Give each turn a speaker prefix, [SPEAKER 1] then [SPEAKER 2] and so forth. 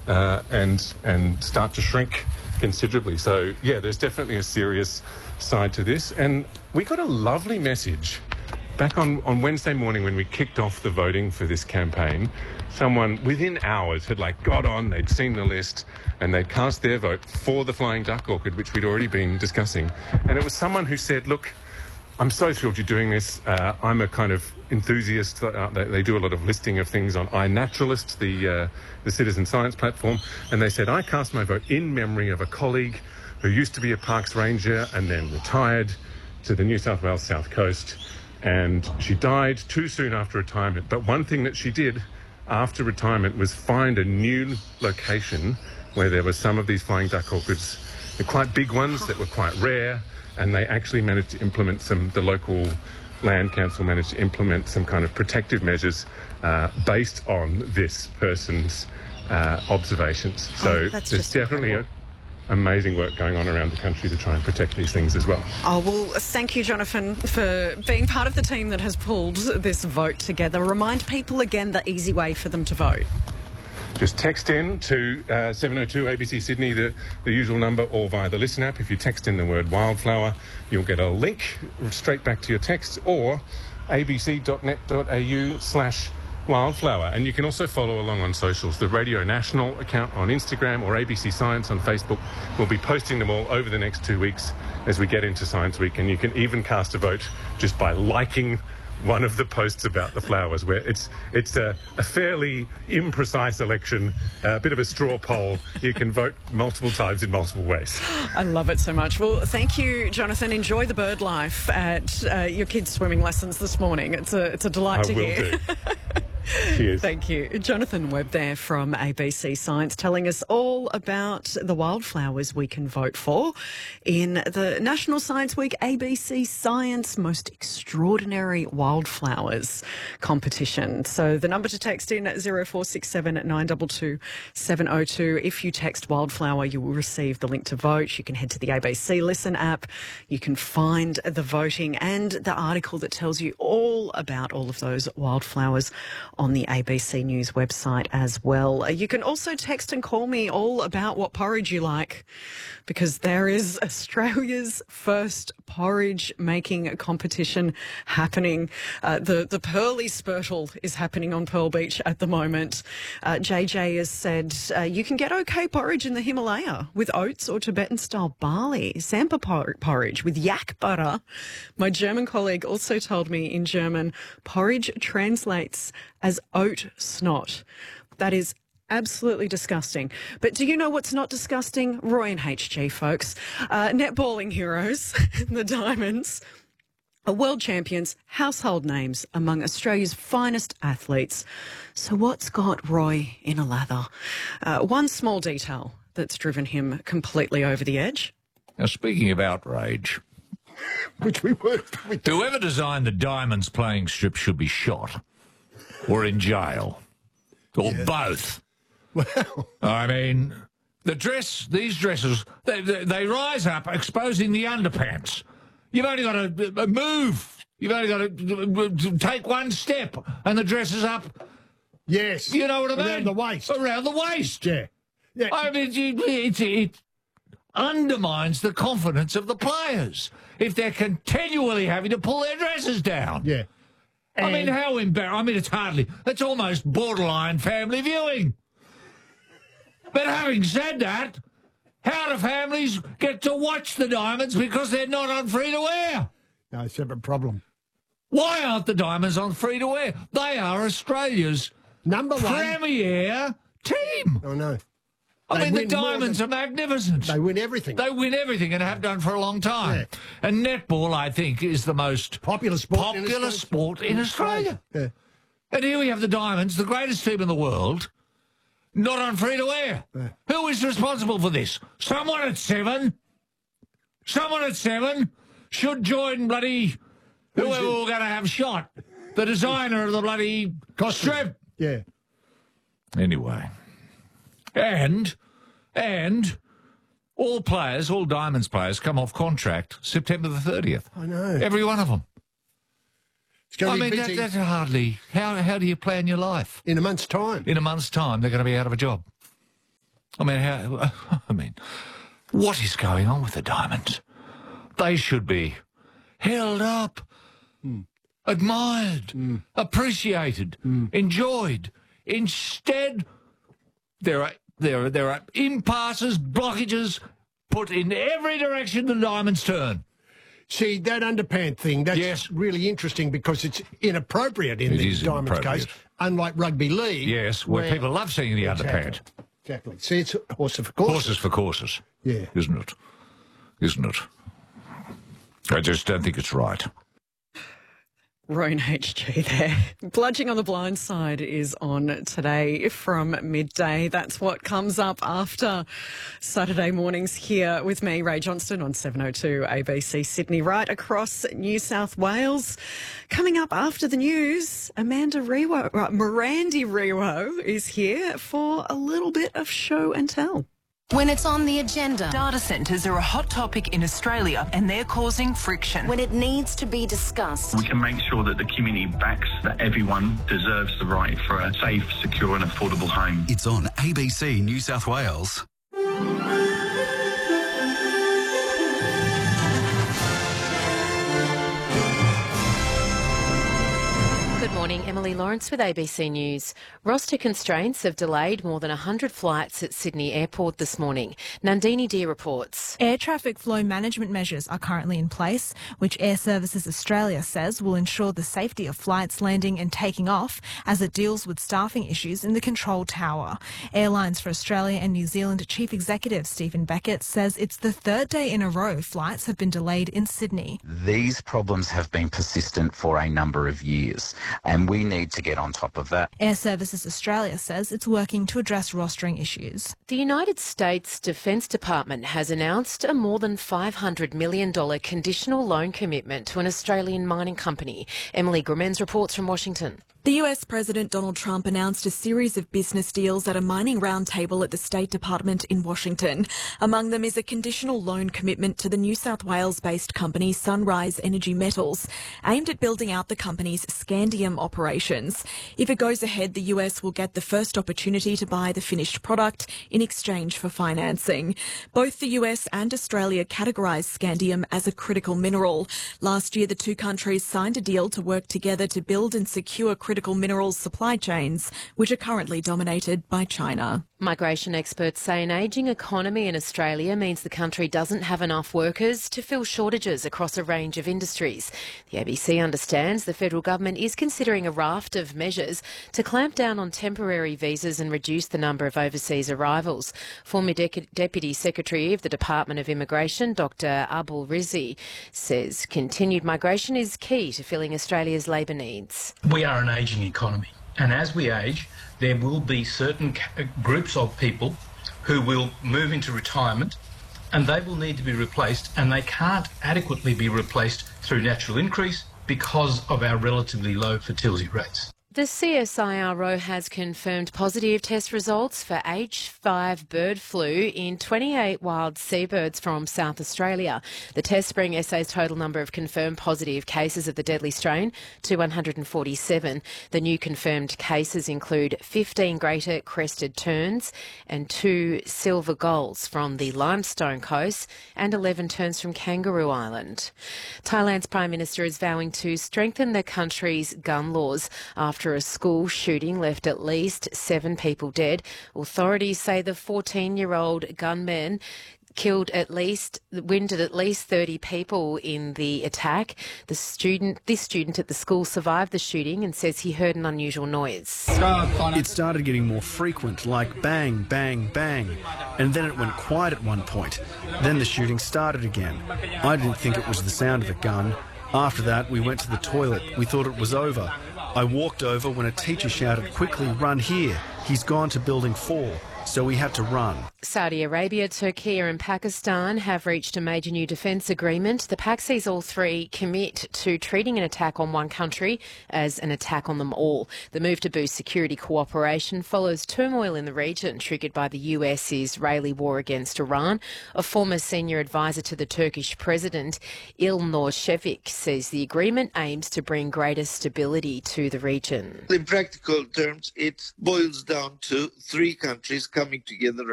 [SPEAKER 1] and start to shrink considerably. So, yeah, there's definitely a serious side to this. And we got a lovely message back on Wednesday morning when we kicked off the voting for this campaign. Someone within hours had got on, they'd seen the list, and they'd cast their vote for the flying duck orchid, which we'd already been discussing. And it was someone who said, look, I'm so thrilled you're doing this. I'm a kind of enthusiast. They do a lot of listing of things on iNaturalist, the citizen science platform. And they said, I cast my vote in memory of a colleague who used to be a parks ranger and then retired to the New South Wales South Coast. And she died too soon after retirement. But one thing that she did after retirement was find a new location where there were some of these flying duck orchids, the quite big ones that were quite rare, and they actually managed to implement the local land council managed to implement some kind of protective measures based on this person's observations. So there's definitely amazing work going on around the country to try and protect these things as well.
[SPEAKER 2] Oh, well, thank you, Jonathan, for being part of the team that has pulled this vote together. Remind people again the easy way for them to vote.
[SPEAKER 1] Just text in to 702 ABC Sydney, the usual number, or via the Listen app. If you text in the word wildflower, you'll get a link straight back to your text, or abc.net.au/wildflower. And you can also follow along on socials. The Radio National account on Instagram or ABC Science on Facebook. We'll be posting them all over the next 2 weeks as we get into Science Week. And you can even cast a vote just by liking one of the posts about the flowers, where it's a fairly imprecise election, a bit of a straw poll. You can vote multiple times in multiple ways.
[SPEAKER 2] I love it so much. Well, thank you, Jonathan. Enjoy the bird life at your kids' swimming lessons this morning. It's a delight to hear.
[SPEAKER 1] I will do. Cheers.
[SPEAKER 2] Thank you. Jonathan Webb there from ABC Science telling us all about the wildflowers we can vote for in the National Science Week ABC Science Most Extraordinary Wildflowers competition. So the number to text in at 0467 922 702. If you text wildflower, you will receive the link to vote. You can head to the ABC Listen app. You can find the voting and the article that tells you all about all of those wildflowers on the ABC News website as well. You can also text and call me all about what porridge you like, because there is Australia's first porridge making competition happening. The Pearly Spurtle is happening on Pearl Beach at the moment. JJ has said you can get okay porridge in the Himalaya with oats or Tibetan-style barley. Sampa porridge with yak butter. My German colleague also told me in German, porridge translates as oat snot. That is absolutely disgusting. But do you know what's not disgusting? Roy and HG, folks. Netballing heroes, the Diamonds, are world champions, household names among Australia's finest athletes. So what's got Roy in a lather? One small detail that's driven him completely over the edge.
[SPEAKER 3] Now, speaking of outrage,
[SPEAKER 4] which we worked with.
[SPEAKER 3] Whoever designed the Diamonds playing strip should be shot or in jail or both.
[SPEAKER 4] Well,
[SPEAKER 3] I mean, these dresses, they rise up exposing the underpants. You've only got to move. You've only got to take one step and the dress is up.
[SPEAKER 4] Yes.
[SPEAKER 3] You know what I mean?
[SPEAKER 4] Around the waist.
[SPEAKER 3] Around the waist.
[SPEAKER 4] Yeah.
[SPEAKER 3] I mean, it undermines the confidence of the players if they're continually having to pull their dresses down.
[SPEAKER 4] Yeah.
[SPEAKER 3] I mean, how embarrassing. I mean, it's almost borderline family viewing. But having said that, how do families get to watch the Diamonds because they're not on free-to-air?
[SPEAKER 4] No, separate problem.
[SPEAKER 3] Why aren't the Diamonds on free-to-air? They are Australia's
[SPEAKER 4] number one
[SPEAKER 3] premier team.
[SPEAKER 4] Oh, no.
[SPEAKER 3] I mean, the Diamonds are magnificent.
[SPEAKER 4] They win everything.
[SPEAKER 3] They win everything and have done for a long time.
[SPEAKER 4] Yeah.
[SPEAKER 3] And netball, I think, is the most
[SPEAKER 4] popular sport
[SPEAKER 3] in Australia.
[SPEAKER 4] Yeah.
[SPEAKER 3] And here we have the Diamonds, the greatest team in the world, not on free-to-air.
[SPEAKER 4] Yeah.
[SPEAKER 3] Who is responsible for this? Someone at Seven should join bloody whoever we're going to have shot. The designer of the bloody strip.
[SPEAKER 4] Yeah.
[SPEAKER 3] Anyway. And all players, all Diamonds players, come off contract September the 30th.
[SPEAKER 4] I know.
[SPEAKER 3] Every one of them.
[SPEAKER 4] It's going
[SPEAKER 3] I
[SPEAKER 4] to be
[SPEAKER 3] mean,
[SPEAKER 4] busy.
[SPEAKER 3] that's hardly... How do you plan your life?
[SPEAKER 4] In a month's time.
[SPEAKER 3] In a month's time, they're going to be out of a job. What is going on with the diamonds? They should be held up, admired, appreciated, enjoyed. Instead, there are impasses, blockages put in every direction the diamonds turn.
[SPEAKER 4] See, that underpant thing, that's really interesting because it's inappropriate in the Diamonds case, unlike rugby league.
[SPEAKER 3] Yes, where people love seeing the underpant.
[SPEAKER 4] Exactly. See, it's horses for courses.
[SPEAKER 3] Horses for courses.
[SPEAKER 4] Yeah.
[SPEAKER 3] Isn't it? I just don't think it's right.
[SPEAKER 2] Roan HG there. Bludging on the Blind Side is on today from midday. That's what comes up after Saturday mornings here with me, Ray Johnston, on 702 ABC Sydney, right across New South Wales. Coming up after the news, Mirandy Rewo is here for a little bit of show and tell.
[SPEAKER 5] When it's on the agenda.
[SPEAKER 6] Data centres are a hot topic in Australia and they're causing friction.
[SPEAKER 5] When it needs to be discussed.
[SPEAKER 7] We can make sure that the community backs that everyone deserves the right for a safe, secure and affordable home.
[SPEAKER 8] It's on ABC New South Wales.
[SPEAKER 9] Good morning, Emily Lawrence with ABC News. Roster constraints have delayed more than 100 flights at Sydney Airport this morning. Nandini Deer reports.
[SPEAKER 10] Air traffic flow management measures are currently in place, which Air Services Australia says will ensure the safety of flights landing and taking off as it deals with staffing issues in the control tower. Airlines for Australia and New Zealand Chief Executive Stephen Beckett says it's the third day in a row flights have been delayed in Sydney.
[SPEAKER 11] These problems have been persistent for a number of years, and we need to get on top of that.
[SPEAKER 10] Air Services Australia says it's working to address rostering issues.
[SPEAKER 9] The United States Defence Department has announced a more than $500 million conditional loan commitment to an Australian mining company. Emily Grimmens reports from Washington.
[SPEAKER 12] The US President Donald Trump announced a series of business deals at a mining roundtable at the State Department in Washington. Among them is a conditional loan commitment to the New South Wales-based company Sunrise Energy Metals, aimed at building out the company's scandium operations. If it goes ahead, the US will get the first opportunity to buy the finished product in exchange for financing. Both the US and Australia categorise scandium as a critical mineral. Last year, the two countries signed a deal to work together to build and secure critical minerals supply chains, which are currently dominated by China.
[SPEAKER 9] Migration experts say an ageing economy in Australia means the country doesn't have enough workers to fill shortages across a range of industries. The ABC understands the federal government is considering a raft of measures to clamp down on temporary visas and reduce the number of overseas arrivals. Former Deputy Secretary of the Department of Immigration, Dr Abul Rizzi, says continued migration is key to filling Australia's labour needs.
[SPEAKER 13] We are an ageing economy, and as we age, there will be certain groups of people who will move into retirement and they will need to be replaced, and they can't adequately be replaced through natural increase because of our relatively low fertility rates.
[SPEAKER 9] The CSIRO has confirmed positive test results for H5 bird flu in 28 wild seabirds from South Australia. The tests bring SA's total number of confirmed positive cases of the deadly strain to 147. The new confirmed cases include 15 greater crested terns and 2 silver gulls from the Limestone Coast and 11 terns from Kangaroo Island. Thailand's Prime Minister is vowing to strengthen the country's gun laws after a school shooting left at least 7 people dead. Authorities say the 14-year-old gunman wounded at least 30 people in the attack. This student at the school survived the shooting and says he heard an unusual noise.
[SPEAKER 14] It started getting more frequent, like bang, bang, bang, and then it went quiet at one point. Then the shooting started again. I didn't think it was the sound of a gun. After that, we went to the toilet. We thought it was over. I walked over when a teacher shouted, "Quickly, run here. He's gone to building 4. So we had to run."
[SPEAKER 9] Saudi Arabia, Turkey and Pakistan have reached a major new defence agreement. The pact sees all three commit to treating an attack on one country as an attack on them all. The move to boost security cooperation follows turmoil in the region triggered by the US-Israeli war against Iran. A former senior advisor to the Turkish president, Ilnur Shevik, says the agreement aims to bring greater stability to the region.
[SPEAKER 15] In practical terms, it boils down to 3 countries coming together